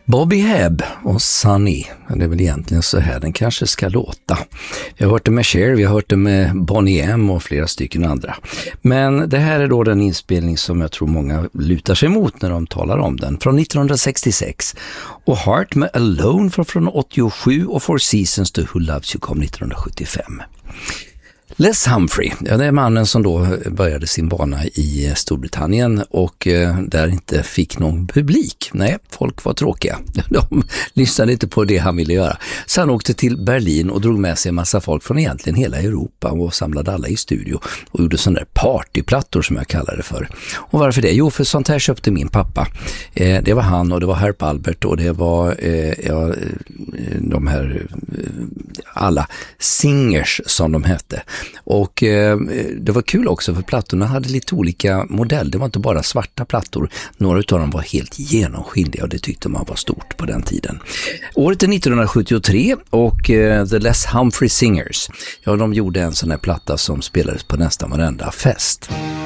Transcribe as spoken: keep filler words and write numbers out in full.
Bobby Hebb och Sunny, det är väl egentligen så här den kanske ska låta. Vi har hört det med Cher, vi har hört det med Boney M och flera stycken andra. Men det här är då den inspelning som jag tror många lutar sig emot när de talar om den, från nittonhundrasextiosex. Och Heart med Alone från, från åttiosju och Four Seasons to Who Loves You kom nittonhundrasjuttiofem. Les Humphrey, ja, det är mannen som då började sin bana i Storbritannien och eh, där inte fick någon publik. Nej, folk var tråkiga. De lyssnade inte på det han ville göra. Så han åkte till Berlin och drog med sig en massa folk från egentligen hela Europa och samlade alla i studio och gjorde sådana där partyplattor som jag kallar det för. Och varför det? Jo, för sånt här köpte min pappa. Eh, det var han och det var Herb Albert och det var eh, ja, de här alla singers som de hette. Och eh, det var kul också för plattorna hade lite olika modell. Det var inte bara svarta plattor. Några av dem var helt genomskinliga och det tyckte man var stort på den tiden. Året är nittonhundrasjuttiotre och eh, The Les Humphrey Singers. Ja, de gjorde en sån här platta som spelades på nästan varenda fest.